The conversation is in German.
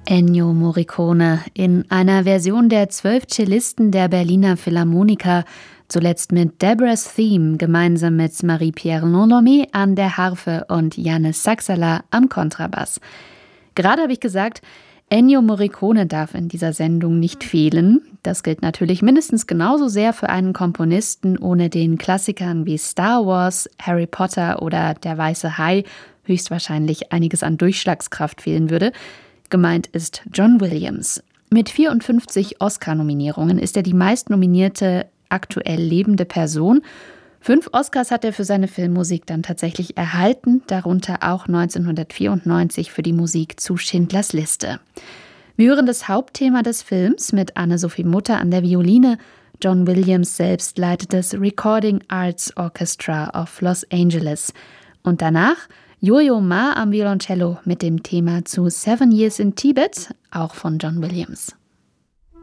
Ennio Morricone in einer Version der 12 Cellisten der Berliner Philharmoniker, zuletzt mit Deborah's Theme, gemeinsam mit Marie-Pierre Longnomé an der Harfe und Yannis Saxala am Kontrabass. Gerade habe ich gesagt, Ennio Morricone darf in dieser Sendung nicht fehlen. Das gilt natürlich mindestens genauso sehr für einen Komponisten, ohne den Klassikern wie Star Wars, Harry Potter oder Der weiße Hai höchstwahrscheinlich einiges an Durchschlagskraft fehlen würde. Gemeint ist John Williams. Mit 54 Oscar-Nominierungen ist er die meistnominierte aktuell lebende Person. 5 Oscars hat er für seine Filmmusik dann tatsächlich erhalten, darunter auch 1994 für die Musik zu Schindlers Liste. Wir hören das Hauptthema des Films mit Anne-Sophie Mutter an der Violine. John Williams selbst leitet das Recording Arts Orchestra of Los Angeles. Und danach Yo-Yo Ma am Violoncello mit dem Thema zu 7 Years in Tibet, auch von John Williams.